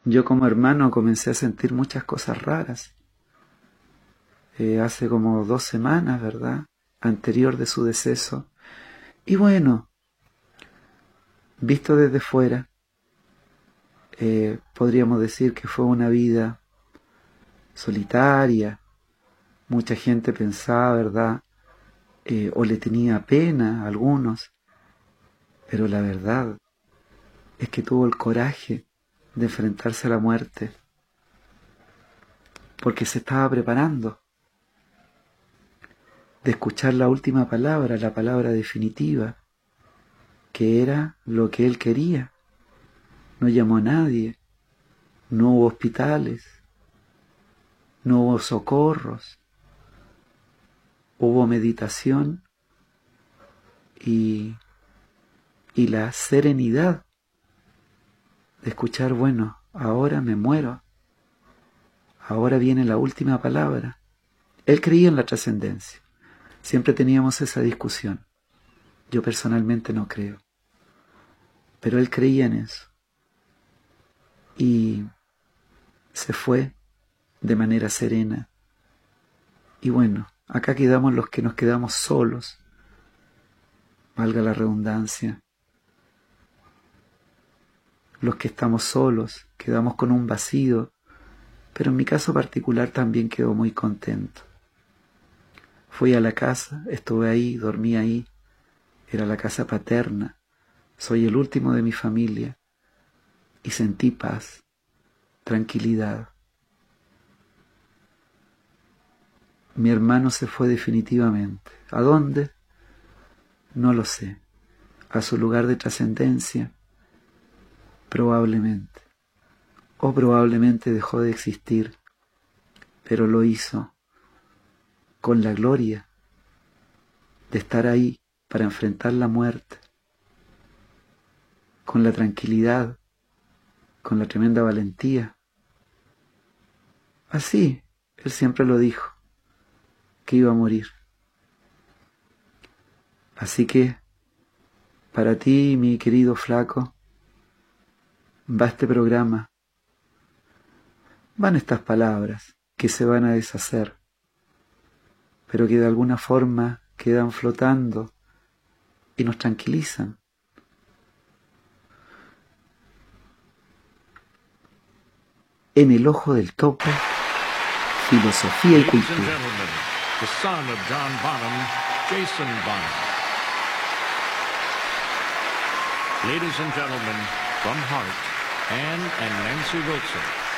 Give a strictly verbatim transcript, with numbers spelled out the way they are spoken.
yo como hermano comencé a sentir muchas cosas raras. Eh, hace como dos semanas, ¿verdad? Anterior de su deceso. Y bueno, visto desde fuera, eh, podríamos decir que fue una vida solitaria. Mucha gente pensaba, ¿verdad? Eh, o le tenía pena a algunos. Pero la verdad es que tuvo el coraje de enfrentarse a la muerte, porque se estaba preparando, de escuchar la última palabra, la palabra definitiva, que era lo que él quería. No llamó a nadie, no hubo hospitales, no hubo socorros, hubo meditación y, y la serenidad de escuchar, bueno, ahora me muero, ahora viene la última palabra. Él creía en la trascendencia. Siempre teníamos esa discusión. Yo personalmente no creo. Pero él creía en eso. Y se fue de manera serena. Y bueno, acá quedamos los que nos quedamos solos. Valga la redundancia. Los que estamos solos, quedamos con un vacío. Pero en mi caso particular también quedo muy contento. Fui a la casa, estuve ahí, dormí ahí. Era la casa paterna. Soy el último de mi familia. Y sentí paz, tranquilidad. Mi hermano se fue definitivamente. ¿A dónde? No lo sé. ¿A su lugar de trascendencia? Probablemente. O probablemente dejó de existir, pero lo hizo con la gloria de estar ahí para enfrentar la muerte, con la tranquilidad, con la tremenda valentía. Así, él siempre lo dijo, que iba a morir. Así que, para ti, mi querido flaco, va este programa, van estas palabras que se van a deshacer, pero que de alguna forma quedan flotando y nos tranquilizan. En el ojo del topo, filosofía y cultura. The son of John Bonham, Jason Bonham. Ladies and gentlemen, from Hart, Anne and Nancy Wilson.